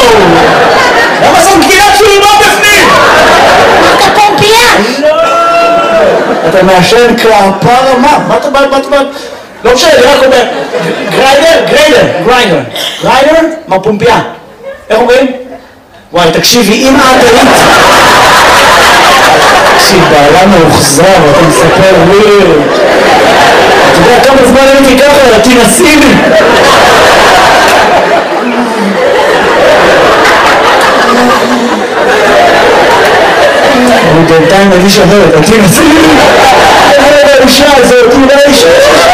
למה זאת גבינה צהובה בפנים? אתה פומפייה! אתה מעשן כפרה, מה אתה בא? לא משנה, אני רק אומר, גריינדר, מה פומפייה? איך אומרים? וואי, תקשיבי, אם את היית... תקשיב, בעלה מאוחזר, אתה מספר לי... אתה יודע כמה זמן הייתי ככה, תנסי לי! אני בינתיים מרגיש אחרת, תנסי לי! האישה הזאת, אולי האישה...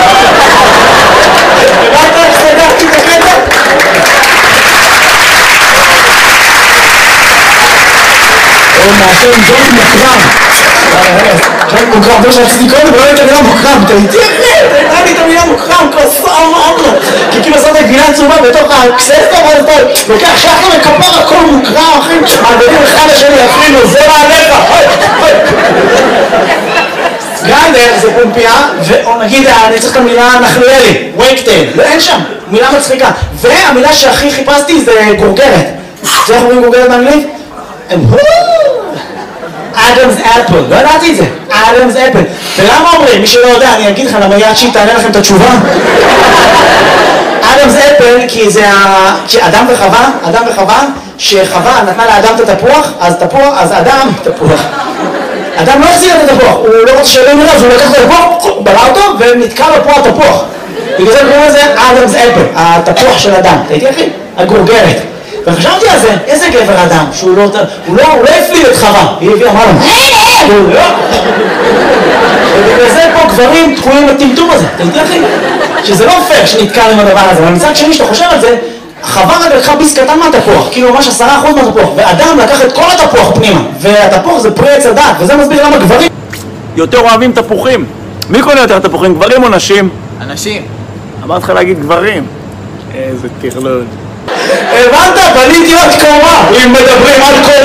רק סגרתי את הקטע? הוא מעשן ג'וינט מוקרם. ג'וינט מוקרם, זה שעשיתי קודם, לא הייתה מילה מוקרם, אתה איתי אחרת, הייתה לי את המילה מוקרם, כוסה אמרנו. כי כאילו עשית גבינה צהובה בתוך הקססטה, ואז אתה לוקח שחר וכפר הכל מוקרם, אחי, מעבדים אחד לשני, אפילו, זה מעליך, גריינדר זה פומפייה, או נגיד, אני צריך את המילה נחליאלי, וייקטייל, אין שם, מילה מצחיקה. והמילה שהכי חיפשתי זה גורגרת. זה איך אומרים גורגרת באנגלית? אדמס אפל, לא ידעתי את זה, אדמס אפל. ולמה אומרים? מי שלא יודע, אני אגיד לך למה יד שהיא תענה לכם את התשובה. אדמס אפל כי זה אדם וחווה, שחווה נתנה לאדם את התפוח, אז אדם, תפוח. אדם לא החזיר את התפוח, הוא לא רוצה שלא נראה, אז הוא לקח את התפוח, בלע אותו ונתקע לו פה התפוח. בגלל זה קוראים לזה אדמס אפל, התפוח של אדם. תהייתי אחי? הגורגרת. וחשבתי על זה, איזה גבר אדם, שהוא לא הפליל את חווה, היא הביאה, אמרה לו, ובגלל זה פה גברים תקועים בטמטום הזה, תהייתי אחי? שזה לא פייר שנתקע עם הדבר הזה, אבל מצד שני שאתה חושב על זה, חווה רק לקחה ביס קטן מהתפוח, כאילו ממש 10% מהתפוח, ואדם לקח את כל התפוח פנימה, והתפוח זה פרי עץ הדת, וזה מסביר למה גברים יותר אוהבים תפוחים. מי קונה יותר תפוחים, גברים או נשים? אנשים. אמרת לך להגיד גברים. איזה טרלול. הבנת? בניתי עוד קומה, אם מדברים על